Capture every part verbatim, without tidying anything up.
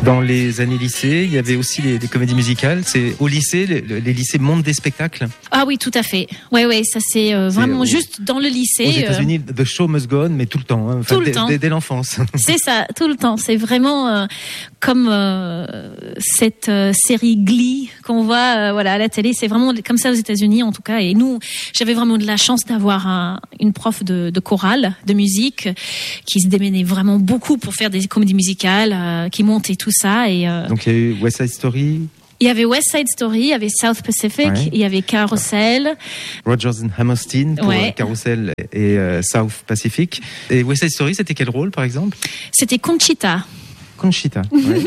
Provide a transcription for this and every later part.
Dans les années lycée, il y avait aussi les, les comédies musicales. C'est au lycée, les, les lycées montent des spectacles. Ah oui, tout à fait. Ouais, ouais, ça c'est, euh, c'est vraiment au, juste dans le lycée. Aux États-Unis, euh, the show must go on, mais tout le temps, hein. Enfin, tout le dès, temps. Dès, dès l'enfance. C'est ça, tout le temps. C'est vraiment euh, comme euh, cette euh, série Glee qu'on voit, euh, voilà, à la télé. C'est vraiment comme ça aux États-Unis, en tout cas. Et nous, j'avais vraiment de la chance d'avoir un, une prof de, de chorale, de musique, qui se démenait vraiment beaucoup pour faire des comédies musicales, euh, qui montait tout ça. Et euh, donc il y a eu West Side Story. Il y avait West Side Story, il y avait South Pacific, ouais. Il y avait Carousel. Rodgers and Hammerstein pour ouais. Carousel et euh, South Pacific. Et West Side Story, c'était quel rôle, par exemple? C'était Conchita. Conchita, ouais.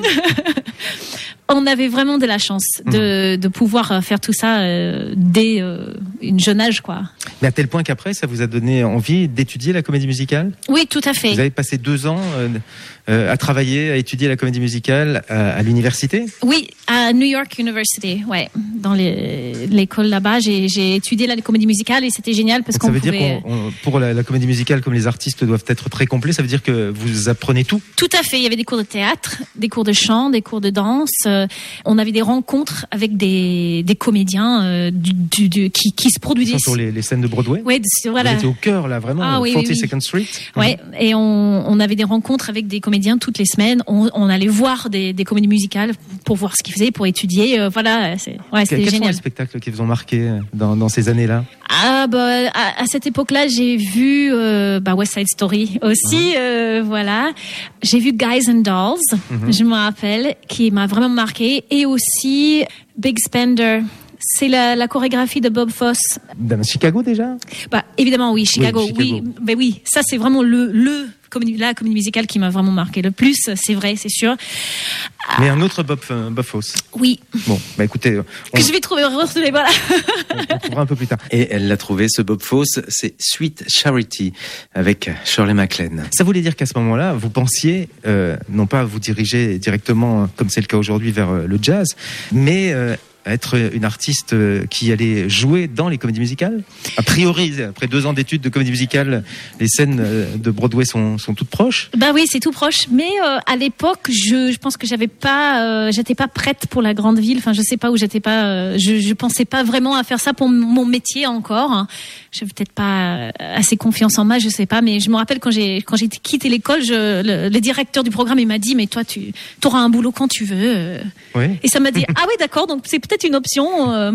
On avait vraiment de la chance de, mmh. de pouvoir faire tout ça euh, dès euh, une jeune âge, quoi. Mais à tel point qu'après, ça vous a donné envie d'étudier la comédie musicale? Oui, tout à fait. Vous avez passé deux ans euh, euh, à travailler, à étudier la comédie musicale à, à l'université? Oui, à New York University, ouais. Dans les, l'école là-bas, j'ai, j'ai étudié la comédie musicale et c'était génial parce Donc qu'on ça veut pouvait... dire qu'on, pour la, la comédie musicale, comme les artistes doivent être très complets, ça veut dire que vous apprenez tout? Tout à fait. Il y avait des cours de théâtre, des cours de chant, des cours de danse. Euh, on avait des rencontres avec des, des comédiens euh, du, du, du, qui, qui se produisaient sur les, les scènes de Broadway. Ouais, voilà. Vous étiez au cœur là, vraiment. Ah, oui, quarante-second oui, oui. Street. Ouais, mmh. Et on, on avait des rencontres avec des comédiens toutes les semaines. On, on allait voir des, des comédies musicales pour voir ce qu'ils faisaient, pour étudier. Euh, voilà, c'est, ouais, c'était Quels génial. sont les spectacles qui vous ont marqué dans, dans ces années-là? Ah bah à, à cette époque-là, j'ai vu euh, bah, West Side Story aussi, mmh. euh, voilà. J'ai vu Guys and Dolls, mmh. je me rappelle, qui m'a vraiment marqué, et aussi Big Spender. C'est la, la chorégraphie de Bob Fosse. Dans Chicago déjà? Bah évidemment oui, Chicago. Oui, Chicago. oui, bah, oui. Ça c'est vraiment le le comédie, la comédie musicale qui m'a vraiment marqué le plus. C'est vrai, c'est sûr. Mais un autre Bob, euh, Bob Fosse. Oui. Bon, bah écoutez, on... que je vais trouver retrouver voilà. on, on trouvera un peu plus tard. Et elle l'a trouvé, ce Bob Fosse, c'est Sweet Charity avec Shirley MacLaine. Ça voulait dire qu'à ce moment-là, vous pensiez euh, non pas vous diriger directement, comme c'est le cas aujourd'hui, vers euh, le jazz, mais euh, être une artiste qui allait jouer dans les comédies musicales? A priori, après deux ans d'études de comédie musicale, les scènes de Broadway sont, sont toutes proches. Bah oui, c'est tout proche. Mais euh, à l'époque, je, je pense que j'avais pas, euh, j'étais pas prête pour la grande ville. Enfin, je sais pas où j'étais pas. Euh, je, je pensais pas vraiment à faire ça pour mon métier encore. J'avais peut-être pas assez confiance en moi, je sais pas. Mais je me rappelle quand j'ai quand j'ai quitté l'école, je, le, le directeur du programme il m'a dit mais toi tu auras un boulot quand tu veux. Oui. Et ça m'a dit ah oui d'accord, donc c'est peut-être une option. Euh,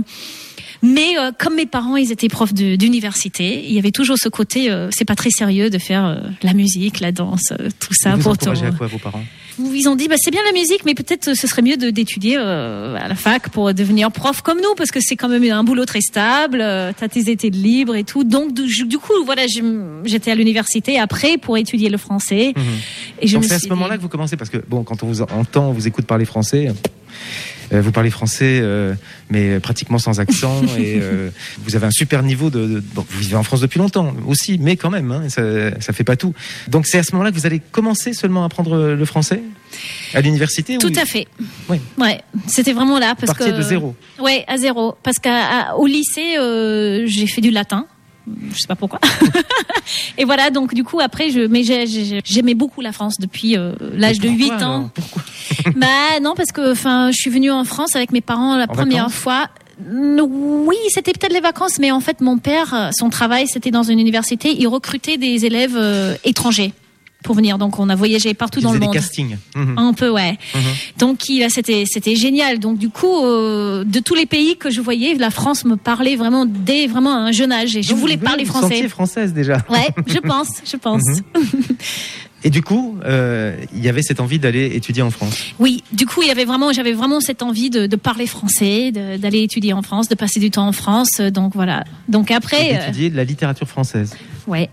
mais euh, comme mes parents, ils étaient profs de, d'université, il y avait toujours ce côté, euh, c'est pas très sérieux de faire euh, la musique, la danse, euh, tout ça. Vous pour encouragez ton... à quoi vos parents? Ils ont dit bah c'est bien la musique, mais peut-être ce serait mieux de, d'étudier euh, à la fac pour devenir prof comme nous, parce que c'est quand même un boulot très stable. Euh, t'as tes étés libres et tout. Donc du, du coup voilà, j'étais à l'université après pour étudier le français. Mmh. Et je Donc me c'est à ce moment-là dit... que vous commencez, parce que bon, quand on vous entend, on vous écoute parler français. Euh, vous parlez français, euh, mais pratiquement sans accent, et euh, vous avez un super niveau de, de. Bon, vous vivez en France depuis longtemps aussi, mais quand même, hein, ça, ça fait pas tout. Donc c'est à ce moment-là que vous allez commencer seulement à apprendre le français à l'université? Tout ou... à fait. Oui. Ouais, c'était vraiment là parce Partiez que. de zéro. Ouais, à zéro, parce qu'au lycée, euh, j'ai fait du latin. Je sais pas pourquoi. Et voilà, donc du coup après, je, mais j'ai, j'ai, j'aimais beaucoup la France depuis euh, l'âge de huit ans. Pourquoi? Bah non, parce que enfin, je suis venue en France avec mes parents la en première vacances? fois. Oui, c'était peut-être les vacances, mais en fait, mon père, son travail, c'était dans une université. Il recrutait des élèves euh, étrangers pour venir. Donc, on a voyagé partout il dans le monde. monde. Des castings. Mmh. Un peu, ouais. Mmh. Donc, il, c'était, c'était génial. Donc, du coup, euh, de tous les pays que je voyais, la France me parlait vraiment dès vraiment un jeune âge. Et je Donc, voulais vous, parler vous français. Vous française déjà. Ouais, je pense, je pense. Mmh. Et du coup, euh, il y avait cette envie d'aller étudier en France. Oui, du coup, il y avait vraiment, j'avais vraiment cette envie de, de parler français, de, d'aller étudier en France, de passer du temps en France. Donc voilà. Donc après. Et d'étudier de la littérature française. Ouais.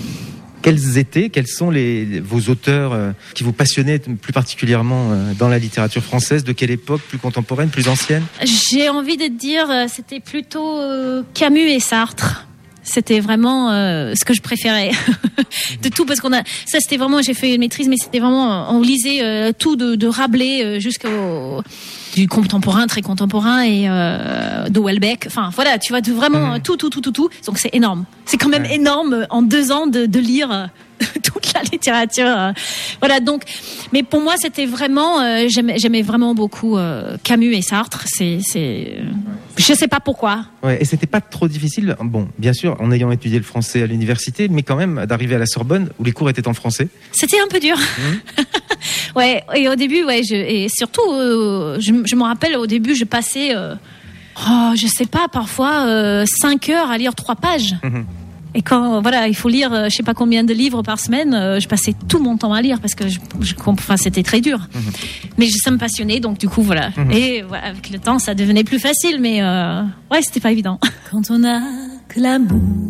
Quels étaient, quels sont les, vos auteurs euh, qui vous passionnaient plus particulièrement euh, dans la littérature française? De quelle époque? Plus contemporaine, plus ancienne? J'ai envie de te dire, euh, c'était plutôt euh, Camus et Sartre. C'était vraiment euh, ce que je préférais de tout, parce qu'on a ça c'était vraiment, j'ai fait une maîtrise, mais c'était vraiment, on lisait euh, tout de, de Rabelais euh, jusqu'au du contemporain, très contemporain, et euh, de Houellebecq. Enfin, voilà, tu vois, vraiment mmh. tout, tout, tout, tout, tout. Donc c'est énorme. C'est quand même ouais. énorme en deux ans de, de lire toute la littérature. Voilà, donc. Mais pour moi, c'était vraiment, euh, j'aimais, j'aimais vraiment beaucoup euh, Camus et Sartre. C'est, c'est, euh, je sais pas pourquoi. Ouais, et c'était pas trop difficile. Bon, bien sûr, en ayant étudié le français à l'université, mais quand même d'arriver à la Sorbonne où les cours étaient en français. C'était un peu dur. Mmh. Ouais, et au début, ouais, je, et surtout, euh, je, je me rappelle au début, je passais, euh, oh, je sais pas, parfois euh, cinq heures à lire trois pages. Mmh. Et quand voilà, il faut lire, euh, je sais pas combien de livres par semaine, euh, je passais tout mon temps à lire parce que je, je enfin, c'était très dur. Mmh. Mais ça me passionnait, donc du coup voilà. Mmh. Et voilà, avec le temps, ça devenait plus facile, mais euh, ouais, c'était pas évident. Quand on a que l'amour